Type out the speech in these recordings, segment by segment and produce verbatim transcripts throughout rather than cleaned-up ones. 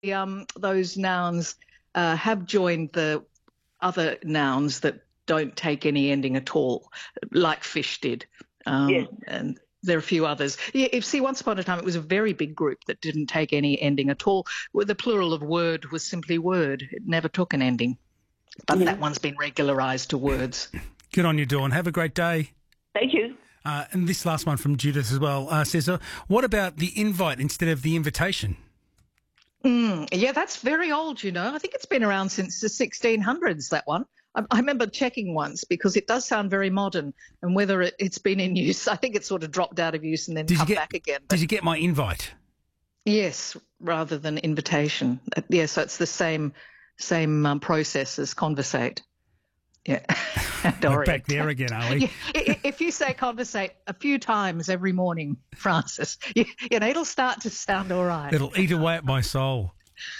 um, those nouns uh, have joined the other nouns that don't take any ending at all, like fish did. Um, Yes. And there are a few others. Yeah, if, see, once upon a time it was a very big group that didn't take any ending at all. Well, the plural of word was simply word. It never took an ending. But Yeah. that one's been regularised to words. Good on you, Dawn. Have a great day. Thank you. Uh, and this last one from Judith as well uh, says, uh, what about the invite instead of the invitation? Mm, yeah, that's very old, you know. I think it's been around since the sixteen hundreds, that one. I, I remember checking once because it does sound very modern, and whether it, it's been in use, I think it's sort of dropped out of use and then Did you come get- back again. But Did you get my invite? yes, rather than invitation. Uh, Yeah, so it's the same same um, process as conversate. Yeah. And We're orient. back there again, are we? Yeah, i- i- if you say conversate a few times every morning, Francis, you, you know, it'll start to sound all right. It'll eat away at my soul.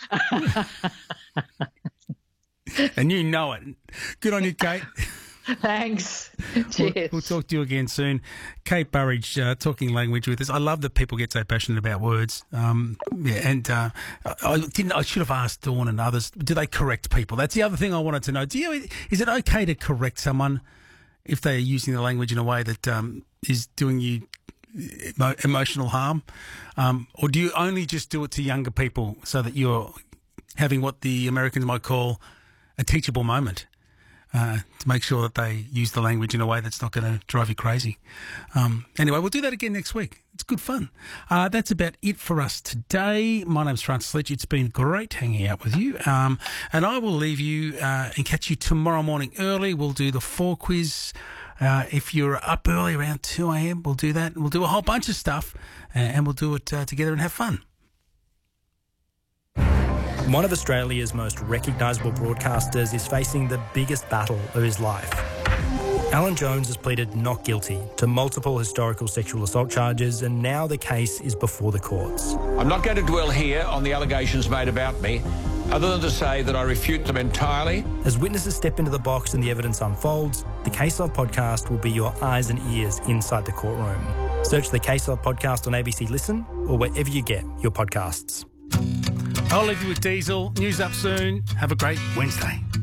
And you know it. Good on you, Kate. Thanks. We'll, Cheers. we'll talk to you again soon. Kate Burridge, uh, talking language with us. I love that people get so passionate about words. Um, yeah, and uh, I didn't. I should have asked Dawn and others. Do they correct people? That's the other thing I wanted to know. Do you? Is it okay to correct someone if they are using the language in a way that um, is doing you emo- emotional harm, um, or do you only just do it to younger people so that you're having what the Americans might call a teachable moment? Uh, to make sure that they use the language in a way that's not going to drive you crazy. Um, anyway, we'll do that again next week. It's good fun. Uh, that's about it for us today. My name's Francis Leach. It's been great hanging out with you. Um, and I will leave you uh, and catch you tomorrow morning early. We'll do the four quiz. Uh, if you're up early around two a.m., we'll do that. We'll do a whole bunch of stuff uh, and we'll do it uh, together and have fun. One of Australia's most recognisable broadcasters is facing the biggest battle of his life. Alan Jones has pleaded not guilty to multiple historical sexual assault charges, and now the case is before the courts. I'm not going to dwell here on the allegations made about me, other than to say that I refute them entirely. As witnesses step into the box and the evidence unfolds, the Case Log podcast will be your eyes and ears inside the courtroom. Search the Case Log podcast on A B C Listen or wherever you get your podcasts. I'll leave you with Diesel. News up soon. Have a great Wednesday.